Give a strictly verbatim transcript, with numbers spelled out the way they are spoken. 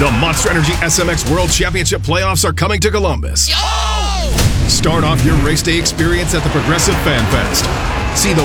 The Monster Energy S M X World Championship playoffs are coming to Columbus. Start off your race day experience at the Progressive Fan Fest. See the